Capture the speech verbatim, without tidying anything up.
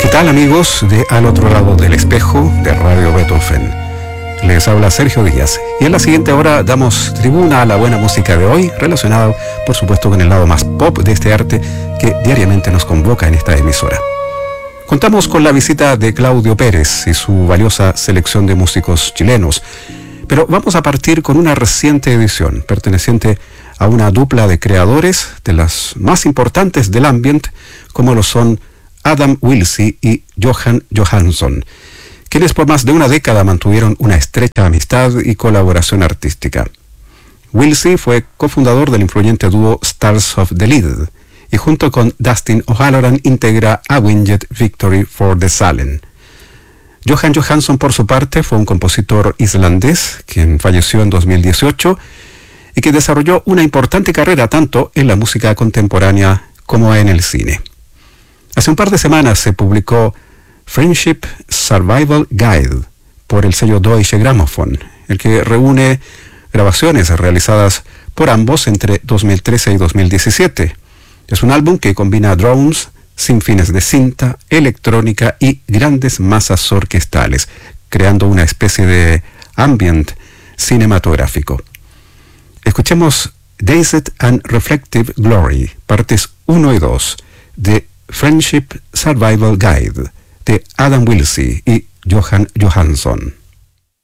tal, amigos de Al Otro Lado del Espejo de Radio Beethoven? Les habla Sergio Díaz y en la siguiente hora damos tribuna a la buena música de hoy, relacionada por supuesto con el lado más pop de este arte que diariamente nos convoca en esta emisora. Contamos con la visita de Claudio Pérez y su valiosa selección de músicos chilenos, pero vamos a partir con una reciente edición perteneciente a una dupla de creadores de las más importantes del ambient, como lo son Adam Wilsey y Jóhann Jóhannsson, quienes por más de una década mantuvieron una estrecha amistad y colaboración artística. Wilsey fue cofundador del influyente dúo Stars of the Lead y junto con Dustin O'Halloran integra A Winged Victory for the Salen. Jóhann Jóhannsson, por su parte, fue un compositor islandés quien falleció en dos mil dieciocho y que desarrolló una importante carrera tanto en la música contemporánea como en el cine. Hace un par de semanas se publicó Friendship Survival Guide por el sello Deutsche Grammophon, el que reúne grabaciones realizadas por ambos entre dos mil trece y dos mil diecisiete. Es un álbum que combina drones, sinfines de cinta, electrónica y grandes masas orquestales, creando una especie de ambient cinematográfico. Escuchemos Dazed and Reflective Glory, partes uno y dos, de Friendship Survival Guide, de Adam Wilsey y Jóhann Jóhannsson.